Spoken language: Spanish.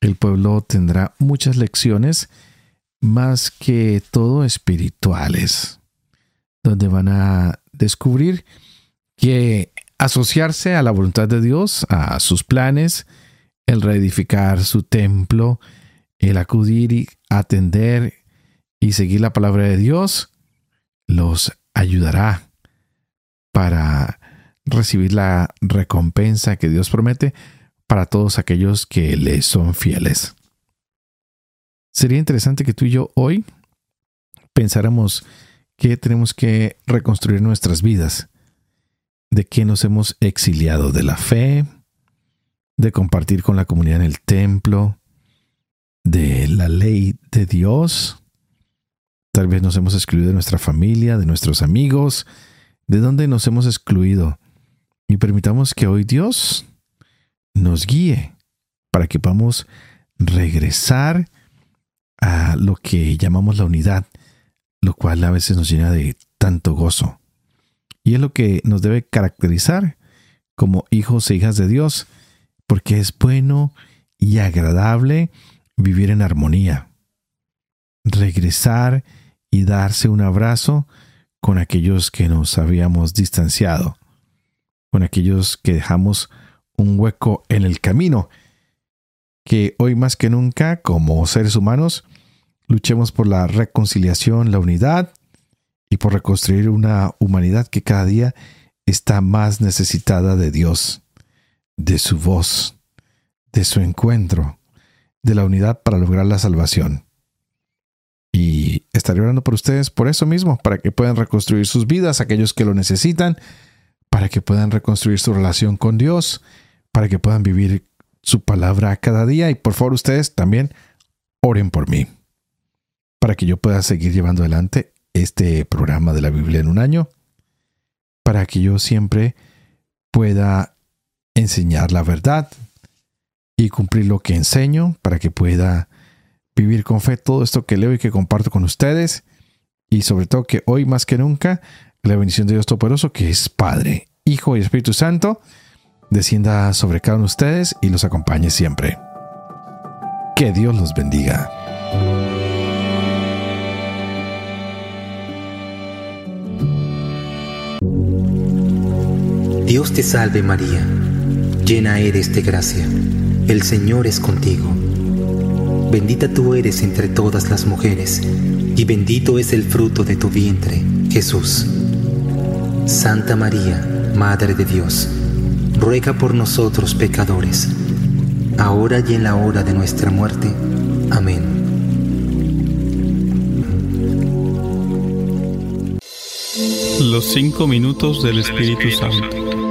el pueblo tendrá muchas lecciones, más que todo espirituales, donde van a descubrir que asociarse a la voluntad de Dios, a sus planes, el reedificar su templo, el acudir y atender y seguir la palabra de Dios, los ayudará para recibir la recompensa que Dios promete para todos aquellos que le son fieles. Sería interesante que tú y yo hoy pensáramos que tenemos que reconstruir nuestras vidas, de que nos hemos exiliado de la fe, de compartir con la comunidad en el templo, de la ley de Dios. Tal vez nos hemos excluido de nuestra familia, de nuestros amigos, de donde nos hemos excluido. Y permitamos que hoy Dios nos guíe para que podamos regresar a lo que llamamos la unidad, lo cual a veces nos llena de tanto gozo. Y es lo que nos debe caracterizar como hijos e hijas de Dios, porque es bueno y agradable vivir en armonía. Regresar y darse un abrazo con aquellos que nos habíamos distanciado, con aquellos que dejamos un hueco en el camino. Que hoy más que nunca, como seres humanos, luchemos por la reconciliación, la unidad y por reconstruir una humanidad que cada día está más necesitada de Dios, de su voz, de su encuentro, de la unidad para lograr la salvación. Y estaré orando por ustedes por eso mismo, para que puedan reconstruir sus vidas, aquellos que lo necesitan, para que puedan reconstruir su relación con Dios, para que puedan vivir su palabra cada día. Y por favor ustedes también oren por mí, para que yo pueda seguir llevando adelante este programa de la Biblia en un año, para que yo siempre pueda enseñar la verdad y cumplir lo que enseño, para que pueda vivir con fe todo esto que leo y que comparto con ustedes, y sobre todo que hoy más que nunca la bendición de Dios Todopoderoso, que es Padre, Hijo y Espíritu Santo, descienda sobre cada uno de ustedes y los acompañe siempre. Que Dios los bendiga. Dios te salve María, llena eres de gracia, el Señor es contigo. Bendita tú eres entre todas las mujeres, y bendito es el fruto de tu vientre, Jesús. Santa María, Madre de Dios, ruega por nosotros pecadores, ahora y en la hora de nuestra muerte. Amén. Los 5 minutos del Espíritu Santo.